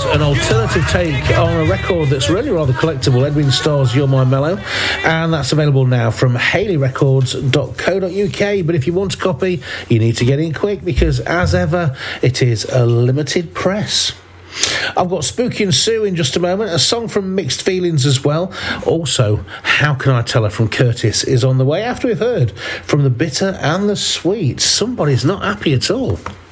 an alternative take on a record that's really rather collectible, Edwin Starr's You're My Mellow, and that's available now from haleyrecords.co.uk. But if you want a copy, you need to get in quick because, as ever, it is a limited press. I've got Spooky and Sue in just a moment, a song from Mixed Feelings as well. Also, How Can I Tell Her from Curtis is on the way after we've heard from the bitter and the sweet. Somebody's not happy at all.